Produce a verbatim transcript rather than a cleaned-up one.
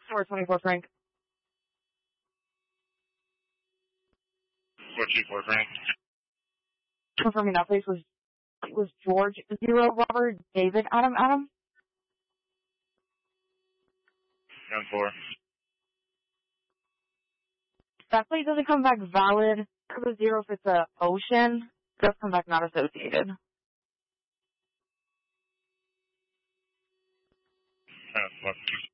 four twenty-four, Frank. four two four, Frank. Confirming that place was was George Zero Robert David Adam Adam. Down four. That plate doesn't come back valid. Turbo Zero if it's a Ocean. It does come back not associated. Uh,